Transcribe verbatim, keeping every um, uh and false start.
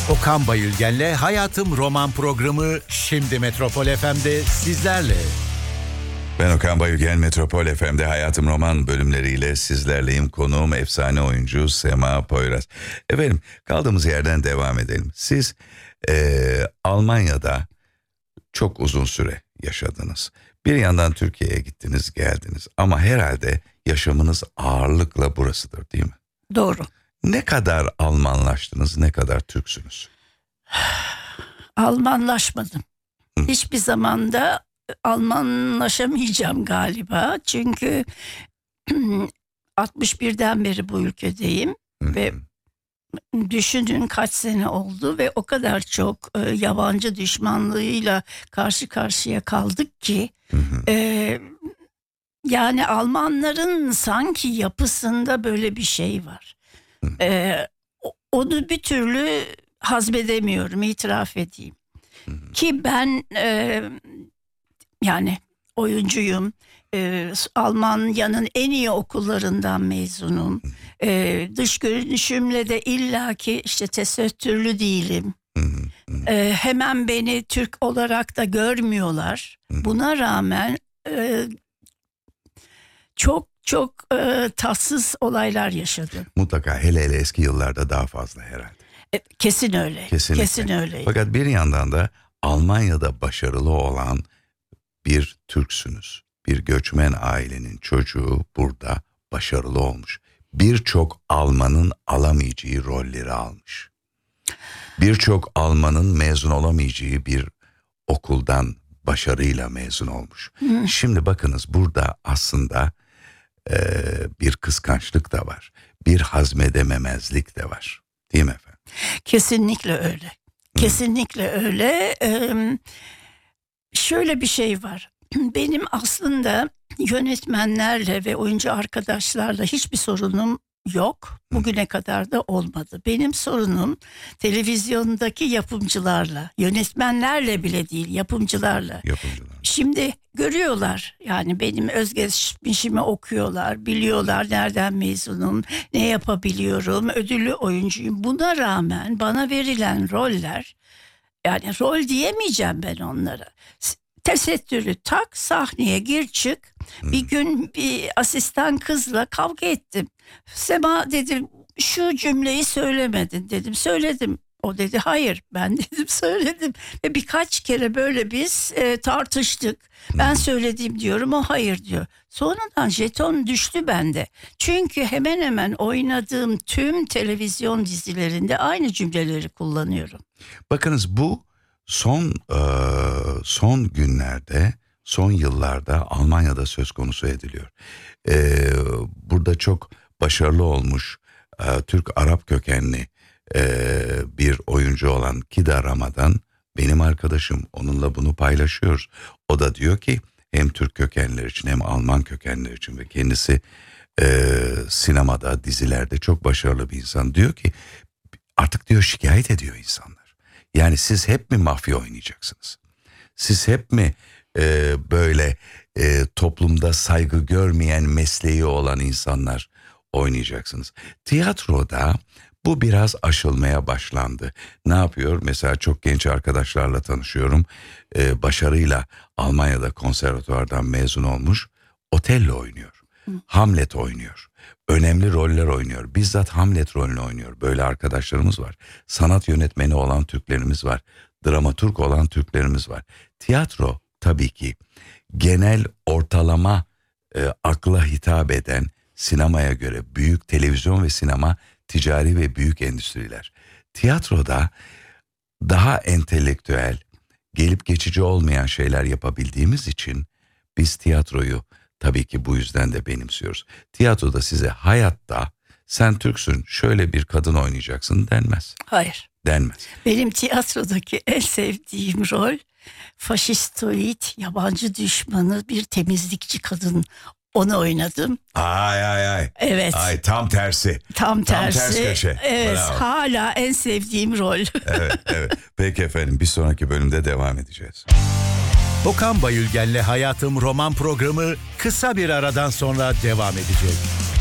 Okan Bayülgen'le Hayatım Roman programı şimdi Metropol F M'de sizlerle. Ben Okan Bayülgen, Metropol F M'de Hayatım Roman bölümleriyle sizlerleyim. Konuğum efsane oyuncu Sema Poyraz. Efendim, kaldığımız yerden devam edelim. Siz ee, Almanya'da çok uzun süre yaşadınız. Bir yandan Türkiye'ye gittiniz, geldiniz. Ama herhalde yaşamınız ağırlıkla burasıdır, değil mi? Doğru. Ne kadar Almanlaştınız, ne kadar Türksünüz? Almanlaşmadım. Hı. Hiçbir zamanda Almanlaşamayacağım galiba. Çünkü altmış birden beri bu ülkedeyim. Hı. Ve düşünün kaç sene oldu ve o kadar çok e, yabancı düşmanlığıyla karşı karşıya kaldık ki... Hı hı. E, yani Almanların sanki yapısında böyle bir şey var. Ee, onu bir türlü hazmedemiyorum, itiraf edeyim. Hı hı. Ki ben e, yani oyuncuyum. E, Almanya'nın en iyi okullarından mezunum. E, dış görünüşümle de illaki işte tesettürlü değilim. Hı hı. E, hemen beni Türk olarak da görmüyorlar. Hı hı. Buna rağmen e, çok çok e, tatsız olaylar yaşadım. Mutlaka, hele hele eski yıllarda daha fazla herhalde. E, kesin öyle. Kesinlikle. Kesin öyle. Fakat bir yandan da Almanya'da başarılı olan bir Türksünüz. Bir göçmen ailenin çocuğu burada başarılı olmuş. Birçok Almanın alamayacağı rolleri almış. Birçok Almanın mezun olamayacağı bir okuldan başarıyla mezun olmuş. Hı. Şimdi bakınız, burada aslında e, bir kıskançlık da var. Bir hazmedememezlik de var. Değil mi efendim? Kesinlikle öyle. Hı. Kesinlikle öyle. Ee, şöyle bir şey var. Benim aslında yönetmenlerle ve oyuncu arkadaşlarla hiçbir sorunum yok. Bugüne kadar da olmadı. Benim sorunum televizyondaki yapımcılarla, yönetmenlerle bile değil, yapımcılarla. Yapımcılar. Şimdi görüyorlar, yani benim özgeçmişimi okuyorlar, biliyorlar nereden mezunum, ne yapabiliyorum, ödüllü oyuncuyum. Buna rağmen bana verilen roller, yani rol diyemeyeceğim ben onlara. Tesettürü tak, sahneye gir çık. Hmm. Bir gün bir asistan kızla kavga ettim. Sema dedim, şu cümleyi söylemedin dedim. Söyledim. O dedi hayır, ben dedim söyledim. Ve birkaç kere böyle biz e, tartıştık. Hmm. Ben söyledim diyorum, o hayır diyor. Sonradan jeton düştü bende. Çünkü hemen hemen oynadığım tüm televizyon dizilerinde aynı cümleleri kullanıyorum. Bakınız, bu Son e, son günlerde, son yıllarda Almanya'da söz konusu ediliyor. E, burada çok başarılı olmuş e, Türk-Arap kökenli e, bir oyuncu olan Kida Ramadan benim arkadaşım. Onunla bunu paylaşıyoruz. O da diyor ki hem Türk kökenler için hem Alman kökenler için ve kendisi e, sinemada, dizilerde çok başarılı bir insan. Diyor ki artık diyor şikayet ediyor insanlar. Yani siz hep mi mafya oynayacaksınız? Siz hep mi e, böyle e, toplumda saygı görmeyen mesleği olan insanlar oynayacaksınız? Tiyatroda bu biraz aşılmaya başlandı. Ne yapıyor? Mesela çok genç arkadaşlarla tanışıyorum. E, başarıyla Almanya'da konservatuvardan mezun olmuş. Otello oynuyor. Hı. Hamlet oynuyor. Önemli roller oynuyor. Bizzat Hamlet rolünü oynuyor. Böyle arkadaşlarımız var. Sanat yönetmeni olan Türklerimiz var. Dramaturg olan Türklerimiz var. Tiyatro tabii ki genel ortalama e, akla hitap eden, sinemaya göre büyük televizyon ve sinema ticari ve büyük endüstriler. Tiyatroda daha entelektüel, gelip geçici olmayan şeyler yapabildiğimiz için biz tiyatroyu tabii ki bu yüzden de benimsiyoruz. Tiyatroda size hayatta sen Türksün, şöyle bir kadın oynayacaksın denmez. Hayır. Denmez. Benim tiyatrodaki en sevdiğim rol faşistoid, yabancı düşmanı bir temizlikçi kadın. Onu oynadım. Ay ay ay. Evet. Ay tam tersi. Tam tersi. Tam ters köşe. Evet. Bravo. Hala en sevdiğim rol. Evet, evet. Peki efendim, bir sonraki bölümde devam edeceğiz. Okan Bayülgen'le Hayatım Roman programı kısa bir aradan sonra devam edecek.